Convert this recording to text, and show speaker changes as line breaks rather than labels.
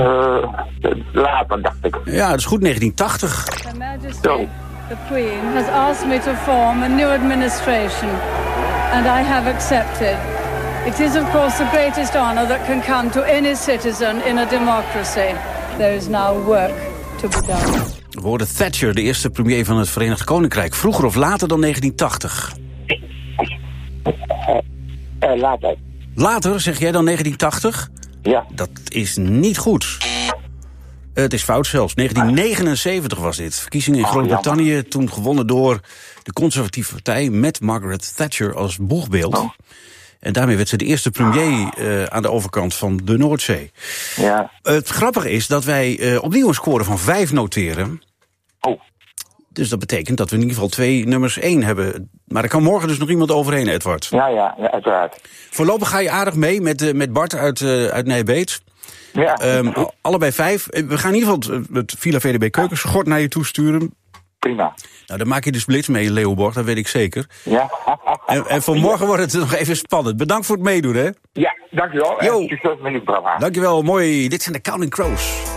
Later, dacht ik.
Ja, dat is goed, 1980.
Her Majesty, the Queen, has asked me to form a new administration, and I have accepted. It is, of course, the greatest honor that can come to any citizen in a democracy. There is now work to be done.
We hoorden Thatcher, de eerste premier van het Verenigd Koninkrijk. Vroeger of later dan 1980?
Later.
Later, zeg jij dan 1980?
Ja.
Dat is niet goed. Het is fout zelfs. 1979 was dit. Verkiezingen in Groot-Brittannië, toen gewonnen door de conservatieve partij met Margaret Thatcher als boegbeeld.
Oh.
En daarmee werd ze de eerste premier aan de overkant van de Noordzee.
Ja.
Het grappige is dat wij opnieuw een score van 5 noteren.
Oh.
Dus dat betekent dat we in ieder geval 2 nummers 1 hebben. Maar er kan morgen dus nog iemand overheen, Edward.
Ja, uiteraard.
Voorlopig ga je aardig mee met Bart uit Nijbeets.
Ja.
Allebei 5. We gaan in ieder geval het Villa VDB Keukenschort naar je toesturen.
Prima.
Nou, dan maak je dus blitz mee, Leeuwborg, dat weet ik zeker.
Ja.
En vanmorgen wordt het nog even spannend. Bedankt voor het meedoen, hè?
Ja, dankjewel.
Jo.
En succes met uw programma.
Dankjewel, mooi. Dit zijn de Counting Crows.